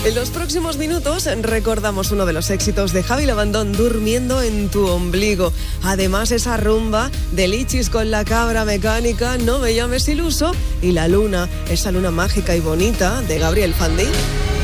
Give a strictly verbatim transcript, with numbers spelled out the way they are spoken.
En los próximos minutos recordamos uno de los éxitos de Javi Labandón, Durmiendo en tu ombligo. Además, esa rumba de Lichis con la cabra mecánica, No me llames iluso, y La luna, esa luna mágica y bonita de Gabriel Fandi.